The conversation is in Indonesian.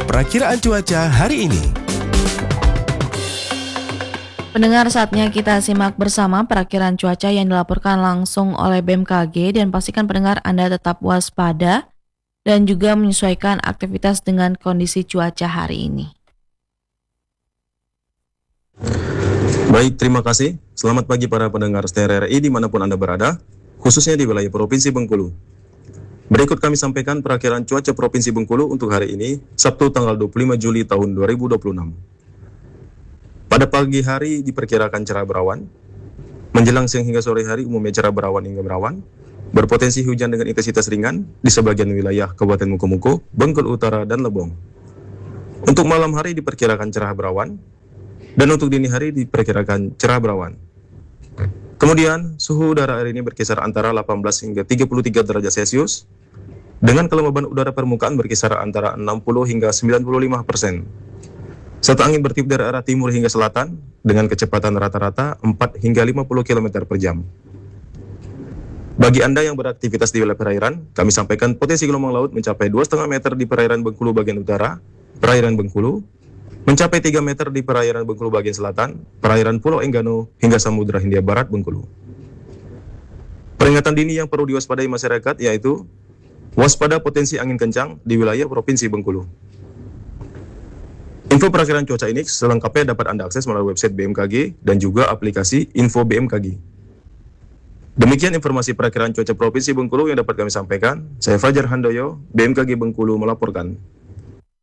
Perakiraan cuaca hari ini. Pendengar, saatnya kita simak bersama perakiraan cuaca yang dilaporkan langsung oleh BMKG, dan pastikan pendengar Anda tetap waspada dan juga menyesuaikan aktivitas dengan kondisi cuaca hari ini. Baik, terima kasih. Selamat pagi para pendengar setia RRI dimanapun Anda berada, khususnya di wilayah Provinsi Bengkulu. Berikut kami sampaikan perakiraan cuaca Provinsi Bengkulu untuk hari ini, Sabtu tanggal 25 Juli tahun 2026. Pada pagi hari diperkirakan cerah berawan, menjelang siang hingga sore hari umumnya cerah berawan hingga berawan, berpotensi hujan dengan intensitas ringan di sebagian wilayah Kabupaten Mukomuko, Bengkulu Utara, dan Lebong. Untuk malam hari diperkirakan cerah berawan, dan untuk dini hari diperkirakan cerah berawan. Kemudian, suhu udara hari ini berkisar antara 18 hingga 33 derajat Celcius, dengan kelembaban udara permukaan berkisar antara 60 hingga 95%. Serta angin bertiup dari arah timur hingga selatan dengan kecepatan rata-rata 4 hingga 50 km per jam. Bagi Anda yang beraktivitas di wilayah perairan, kami sampaikan potensi gelombang laut mencapai 2,5 meter di perairan Bengkulu bagian utara, perairan Bengkulu, mencapai 3 meter di perairan Bengkulu bagian selatan, perairan Pulau Enggano, hingga Samudra Hindia Barat Bengkulu. Peringatan dini yang perlu diwaspadai masyarakat yaitu waspada potensi angin kencang di wilayah Provinsi Bengkulu. Info perakiraan cuaca ini selengkapnya dapat Anda akses melalui website BMKG dan juga aplikasi Info BMKG. Demikian informasi perakiraan cuaca Provinsi Bengkulu yang dapat kami sampaikan. Saya Fajar Handoyo, BMKG Bengkulu melaporkan.